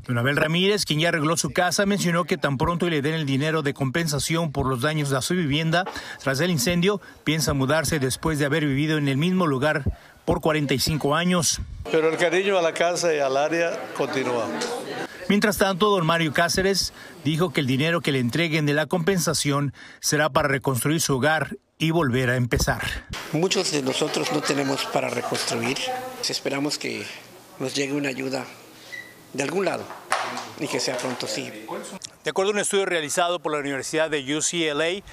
Don Abel Ramírez, quien ya arregló su casa, mencionó que tan pronto le den el dinero de compensación por los daños a su vivienda tras el incendio, piensa mudarse después de haber vivido en el mismo lugar por 45 años. Pero el cariño a la casa y al área continúa. Mientras tanto, don Mario Cáceres dijo que el dinero que le entreguen de la compensación será para reconstruir su hogar y volver a empezar. Muchos de nosotros no tenemos para reconstruir. Esperamos que nos llegue una ayuda de algún lado y que sea pronto, sí. De acuerdo a un estudio realizado por la Universidad de UCLA, el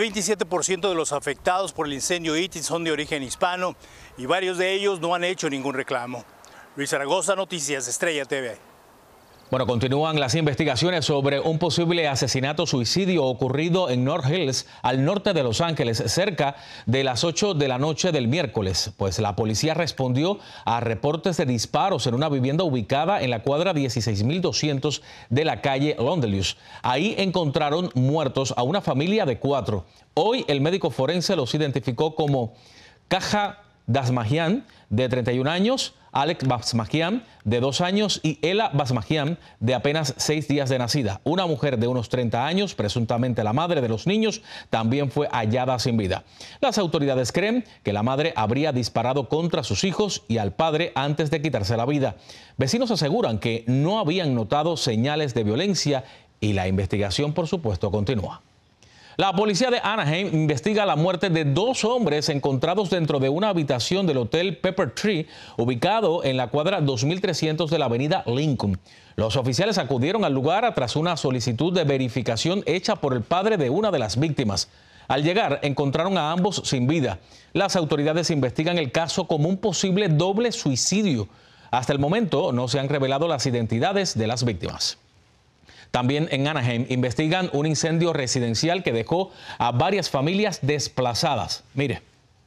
27% de los afectados por el incendio Itin son de origen hispano y varios de ellos no han hecho ningún reclamo. Luis Zaragoza, Noticias Estrella TV. Bueno, continúan las investigaciones sobre un posible asesinato-suicidio ocurrido en North Hills, al norte de Los Ángeles, cerca de las 8 de la noche del miércoles. Pues la policía respondió a reportes de disparos en una vivienda ubicada en la cuadra 16.200 de la calle Londelus. Ahí encontraron muertos a una familia de 4. Hoy el médico forense los identificó como Caja Basmajian, de 31 años, Alex Basmajian, de 2 años, y Ela Basmajian, de apenas 6 días de nacida. Una mujer de unos 30 años, presuntamente la madre de los niños, también fue hallada sin vida. Las autoridades creen que la madre habría disparado contra sus hijos y al padre antes de quitarse la vida. Vecinos aseguran que no habían notado señales de violencia y la investigación, por supuesto, continúa. La policía de Anaheim investiga la muerte de 2 hombres encontrados dentro de una habitación del Hotel Pepper Tree, ubicado en la cuadra 2300 de la avenida Lincoln. Los oficiales acudieron al lugar tras una solicitud de verificación hecha por el padre de una de las víctimas. Al llegar, encontraron a ambos sin vida. Las autoridades investigan el caso como un posible doble suicidio. Hasta el momento no se han revelado las identidades de las víctimas. También en Anaheim investigan un incendio residencial que dejó a varias familias desplazadas. Mire.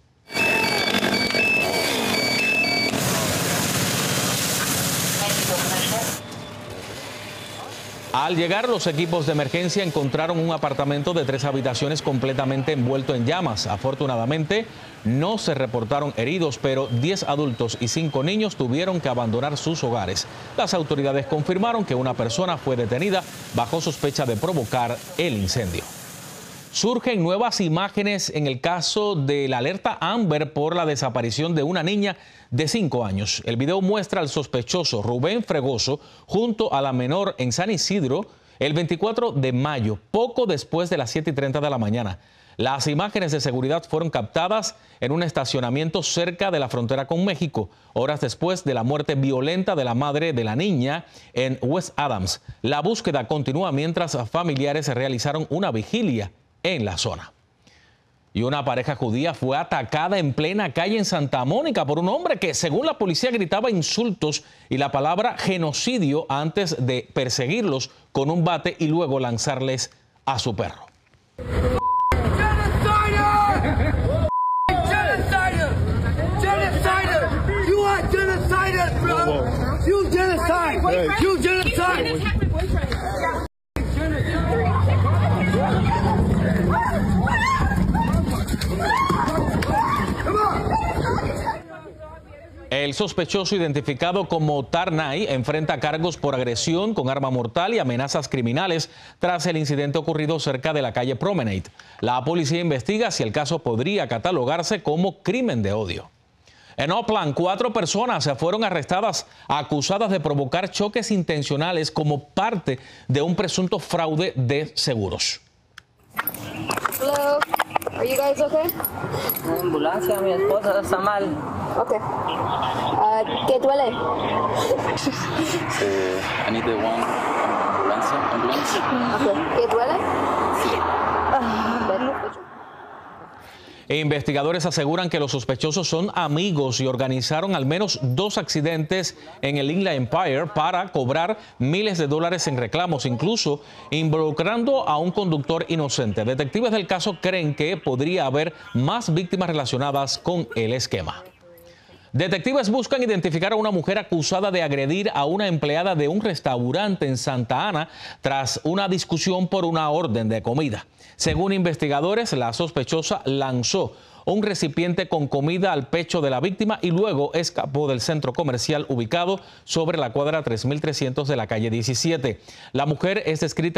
Al llegar, los equipos de emergencia encontraron un apartamento de 3 habitaciones completamente envuelto en llamas. Afortunadamente, no se reportaron heridos, pero 10 adultos y 5 niños tuvieron que abandonar sus hogares. Las autoridades confirmaron que una persona fue detenida bajo sospecha de provocar el incendio. Surgen nuevas imágenes en el caso de la alerta Amber por la desaparición de una niña de 5 años. El video muestra al sospechoso Rubén Fregoso junto a la menor en San Isidro el 24 de mayo, poco después de las 7:30 de la mañana. Las imágenes de seguridad fueron captadas en un estacionamiento cerca de la frontera con México, horas después de la muerte violenta de la madre de la niña en West Adams. La búsqueda continúa mientras familiares realizaron una vigilia en la zona. Y una pareja judía fue atacada en plena calle en Santa Mónica por un hombre que, según la policía, gritaba insultos y la palabra genocidio antes de perseguirlos con un bate y luego lanzarles a su perro. El sospechoso, identificado como Tarnay, enfrenta cargos por agresión con arma mortal y amenazas criminales tras el incidente ocurrido cerca de la calle Promenade. La policía investiga si el caso podría catalogarse como crimen de odio. En Oakland, 4 personas fueron arrestadas acusadas de provocar choques intencionales como parte de un presunto fraude de seguros. Hello, are you guys okay? Una ambulancia, mi esposa está mal. Okay. ¿Qué duele? I need the one ambulance. Okay. ¿Qué duele? Sí. Investigadores aseguran que los sospechosos son amigos y organizaron al menos 2 accidentes en el Inland Empire para cobrar miles de dólares en reclamos, incluso involucrando a un conductor inocente. Detectives del caso creen que podría haber más víctimas relacionadas con el esquema. Detectives buscan identificar a una mujer acusada de agredir a una empleada de un restaurante en Santa Ana tras una discusión por una orden de comida. Según investigadores, la sospechosa lanzó un recipiente con comida al pecho de la víctima y luego escapó del centro comercial ubicado sobre la cuadra 3300 de la calle 17. La mujer es descrita